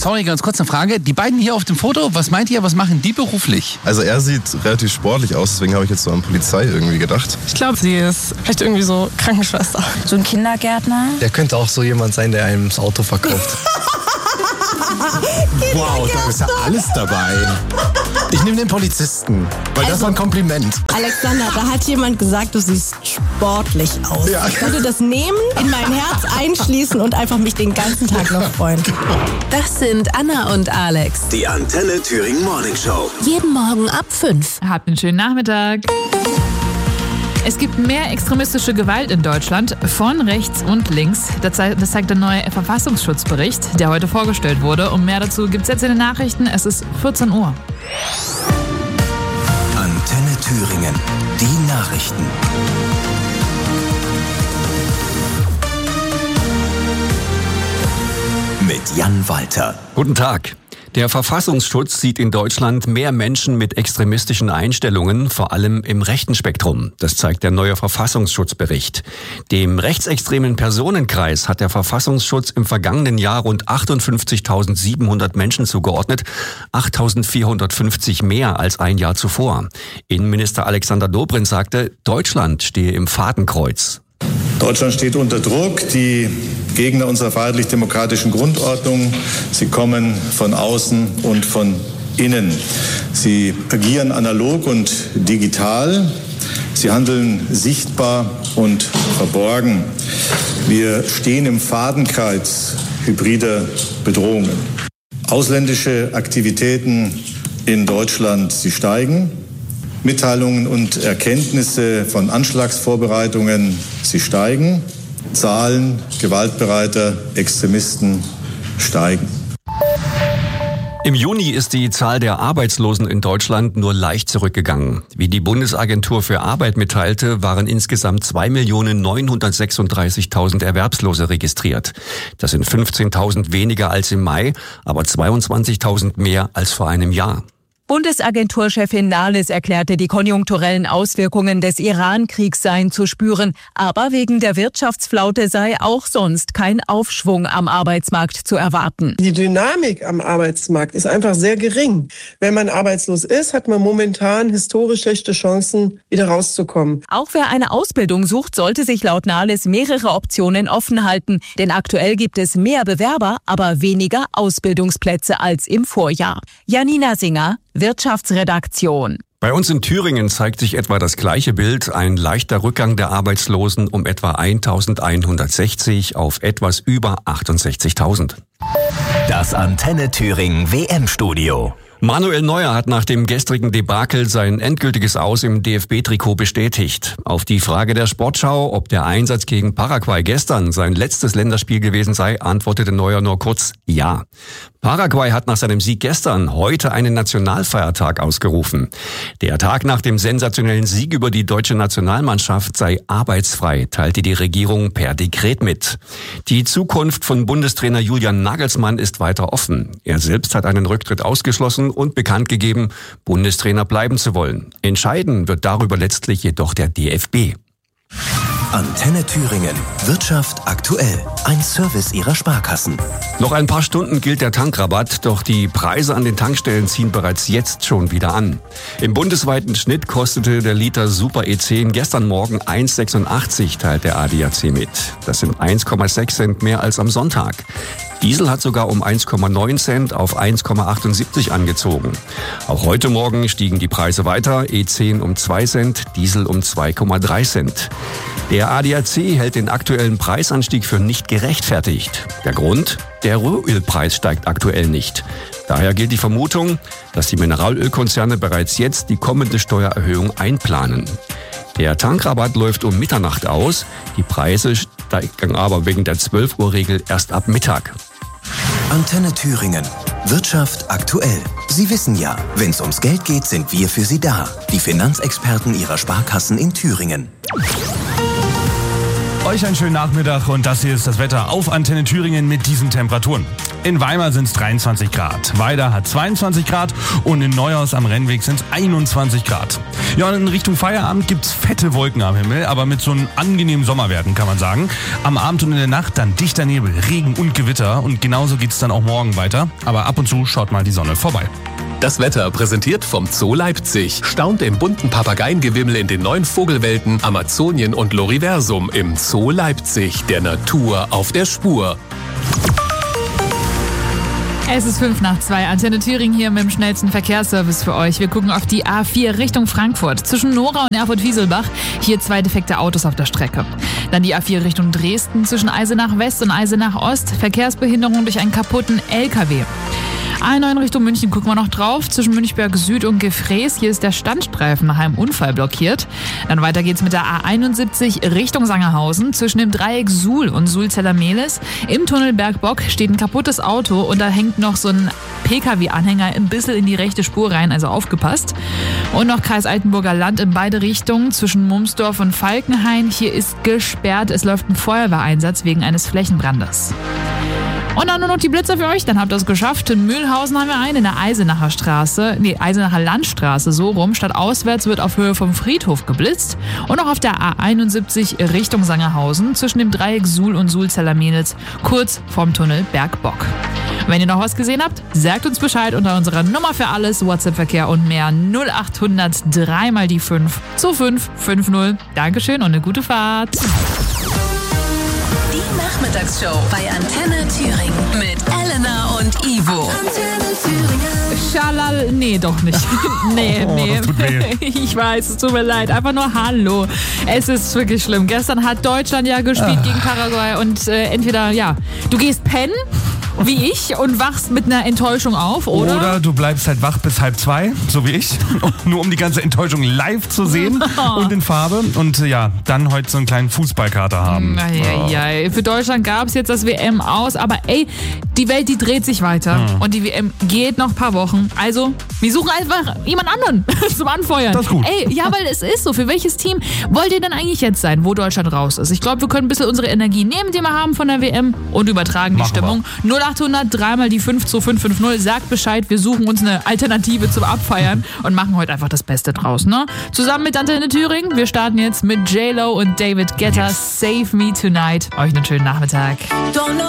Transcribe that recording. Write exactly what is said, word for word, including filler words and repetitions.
Sorry, ganz kurz eine Frage. Die beiden hier auf dem Foto, was meint ihr, was machen die beruflich? Also er sieht relativ sportlich aus, deswegen habe ich jetzt so an Polizei irgendwie gedacht. Ich glaube, sie ist echt irgendwie so Krankenschwester. So ein Kindergärtner. Der könnte auch so jemand sein, der einem das Auto verkauft. Wow, da ist ja alles dabei. Ich nehme den Polizisten, weil also, das war ein Kompliment. Alexander, da hat jemand gesagt, du siehst sportlich aus. Ja. Ich würde das nehmen, in mein Herz einschließen und einfach mich den ganzen Tag noch freuen. Das sind Anna und Alex. Die Antenne Thüringen Morning Show. Jeden Morgen ab fünf. Habt einen schönen Nachmittag. Es gibt mehr extremistische Gewalt in Deutschland, von rechts und links. Das zeigt der neue Verfassungsschutzbericht, der heute vorgestellt wurde. Und mehr dazu gibt's jetzt in den Nachrichten. Es ist vierzehn Uhr. Antenne Thüringen. Die Nachrichten. Mit Jan Walter. Guten Tag. Der Verfassungsschutz sieht in Deutschland mehr Menschen mit extremistischen Einstellungen, vor allem im rechten Spektrum. Das zeigt der neue Verfassungsschutzbericht. Dem rechtsextremen Personenkreis hat der Verfassungsschutz im vergangenen Jahr rund achtundfünfzigtausendsiebenhundert Menschen zugeordnet, achttausendvierhundertfünfzig mehr als ein Jahr zuvor. Innenminister Alexander Dobrindt sagte, Deutschland stehe im Fadenkreuz. Deutschland steht unter Druck. Die Gegner unserer freiheitlich-demokratischen Grundordnung, sie kommen von außen und von innen. Sie agieren analog und digital. Sie handeln sichtbar und verborgen. Wir stehen im Fadenkreuz hybrider Bedrohungen. Ausländische Aktivitäten in Deutschland, sie steigen. Mitteilungen und Erkenntnisse von Anschlagsvorbereitungen, sie steigen. Zahlen gewaltbereiter Extremisten steigen. Im Juni ist die Zahl der Arbeitslosen in Deutschland nur leicht zurückgegangen. Wie die Bundesagentur für Arbeit mitteilte, waren insgesamt zwei Millionen neunhundertsechsunddreißigtausend Erwerbslose registriert. Das sind fünfzehntausend weniger als im Mai, aber zweiundzwanzigtausend mehr als vor einem Jahr. Bundesagenturchefin Nahles erklärte, die konjunkturellen Auswirkungen des Iran-Kriegs seien zu spüren. Aber wegen der Wirtschaftsflaute sei auch sonst kein Aufschwung am Arbeitsmarkt zu erwarten. Die Dynamik am Arbeitsmarkt ist einfach sehr gering. Wenn man arbeitslos ist, hat man momentan historisch schlechte Chancen, wieder rauszukommen. Auch wer eine Ausbildung sucht, sollte sich laut Nahles mehrere Optionen offen halten. Denn aktuell gibt es mehr Bewerber, aber weniger Ausbildungsplätze als im Vorjahr. Janina Singer, Wirtschaftsredaktion. Bei uns in Thüringen zeigt sich etwa das gleiche Bild, ein leichter Rückgang der Arbeitslosen um etwa eintausendeinhundertsechzig auf etwas über achtundsechzigtausend. Das Antenne Thüringen W M-Studio. Manuel Neuer hat nach dem gestrigen Debakel sein endgültiges Aus im D F B-Trikot bestätigt. Auf die Frage der Sportschau, ob der Einsatz gegen Paraguay gestern sein letztes Länderspiel gewesen sei, antwortete Neuer nur kurz ja. Paraguay hat nach seinem Sieg gestern heute einen Nationalfeiertag ausgerufen. Der Tag nach dem sensationellen Sieg über die deutsche Nationalmannschaft sei arbeitsfrei, teilte die Regierung per Dekret mit. Die Zukunft von Bundestrainer Julian Nagelsmann ist weiter offen. Er selbst hat einen Rücktritt ausgeschlossen und bekannt gegeben, Bundestrainer bleiben zu wollen. Entscheiden wird darüber letztlich jedoch der D F B. Antenne Thüringen. Wirtschaft aktuell. Ein Service Ihrer Sparkassen. Noch ein paar Stunden gilt der Tankrabatt, doch die Preise an den Tankstellen ziehen bereits jetzt schon wieder an. Im bundesweiten Schnitt kostete der Liter Super E zehn gestern Morgen eins Komma sechsundachtzig, teilt der A D A C mit. Das sind eins Komma sechs Cent mehr als am Sonntag. Diesel hat sogar um eins Komma neun Cent auf eins Komma achtundsiebzig angezogen. Auch heute Morgen stiegen die Preise weiter, E zehn um zwei Cent, Diesel um zwei Komma drei Cent. Der A D A C hält den aktuellen Preisanstieg für nicht gerechtfertigt. Der Grund? Der Rohölpreis steigt aktuell nicht. Daher gilt die Vermutung, dass die Mineralölkonzerne bereits jetzt die kommende Steuererhöhung einplanen. Der Tankrabatt läuft um Mitternacht aus, die Preise steigen aber wegen der zwölf Uhr Regel erst ab Mittag. Antenne Thüringen. Wirtschaft aktuell. Sie wissen ja, wenn es ums Geld geht, sind wir für Sie da. Die Finanzexperten Ihrer Sparkassen in Thüringen. Euch einen schönen Nachmittag und das hier ist das Wetter auf Antenne Thüringen mit diesen Temperaturen. In Weimar sind es dreiundzwanzig Grad. Weida hat zweiundzwanzig Grad und in Neuhaus am Rennweg sind es einundzwanzig Grad. Ja, und in Richtung Feierabend gibt's fette Wolken am Himmel, aber mit so einem angenehmen Sommerwerten, kann man sagen. Am Abend und in der Nacht dann dichter Nebel, Regen und Gewitter und genauso geht's dann auch morgen weiter. Aber ab und zu schaut mal die Sonne vorbei. Das Wetter präsentiert vom Zoo Leipzig. Staunt im bunten Papageiengewimmel in den neuen Vogelwelten Amazonien und Loriversum im Zoo Leipzig. Der Natur auf der Spur. Es ist fünf nach zwei. Antenne Thüringen hier mit dem schnellsten Verkehrsservice für euch. Wir gucken auf die A vier Richtung Frankfurt. Zwischen Nora und Erfurt-Wieselbach. Hier zwei defekte Autos auf der Strecke. Dann die A vier Richtung Dresden. Zwischen Eisenach West und Eisenach Ost. Verkehrsbehinderung durch einen kaputten L K W. A neun Richtung München gucken wir noch drauf. Zwischen Münchberg Süd und Gefräß. Hier ist der Standstreifen nach einem Unfall blockiert. Dann weiter geht's mit der A einundsiebzig Richtung Sangerhausen. Zwischen dem Dreieck Suhl und Suhl-Zellermehlis. Im Tunnel Bergbock steht ein kaputtes Auto und da hängt noch so ein P K W-Anhänger ein bisschen in die rechte Spur rein, also aufgepasst. Und noch Kreis Altenburger Land in beide Richtungen zwischen Mumsdorf und Falkenhain. Hier ist gesperrt. Es läuft ein Feuerwehreinsatz wegen eines Flächenbrandes. Und dann nur noch die Blitzer für euch, dann habt ihr es geschafft. In Mühlhausen haben wir einen in der Eisenacher Straße, nee, Eisenacher Landstraße, so rum. Statt auswärts wird auf Höhe vom Friedhof geblitzt. Und auch auf der A einundsiebzig Richtung Sangerhausen, zwischen dem Dreieck Suhl und Suhl-Zellermehlis, kurz vorm Tunnel Bergbock. Wenn ihr noch was gesehen habt, sagt uns Bescheid unter unserer Nummer für alles, WhatsApp-Verkehr und mehr null achthundert drei mal die fünf zu fünf fünf null. Dankeschön und eine gute Fahrt. Die Nachmittagsshow bei Antenne Thüringen mit Elena und Ivo. Schalal, nee, doch nicht. nee, Oh, nee. das tut weh. Ich weiß, es tut mir leid. Einfach nur Hallo. Es ist wirklich schlimm. Gestern hat Deutschland ja gespielt Ah. gegen Paraguay und äh, entweder, ja, du gehst pennen, wie ich, und wachst mit einer Enttäuschung auf, oder? Oder du bleibst halt wach bis halb zwei, so wie ich, nur um die ganze Enttäuschung live zu sehen und in Farbe. Und äh, ja, dann heute so einen kleinen Fußballkater haben. Eieiei. Für Deutschland gab es jetzt das W M aus, aber ey, die Welt, die dreht sich weiter Hm. und die W M geht noch ein paar Wochen. Also, wir suchen einfach jemand anderen zum Anfeuern. Das ist gut. Ey, ja, weil es ist so. Für welches Team wollt ihr denn eigentlich jetzt sein, wo Deutschland raus ist? Ich glaube, wir können ein bisschen unsere Energie nehmen, die wir haben von der W M und übertragen die Machen wir. Stimmung. null achthundert drei mal die fünf zu fünf fünf null. Sagt Bescheid, wir suchen uns eine Alternative zum Abfeiern und machen heute einfach das Beste draus. Ne? Zusammen mit Antenne Thüringen. Wir starten jetzt mit J Lo und David Guetta. Yes. Save Me Tonight. Euch einen schönen Nachmittag.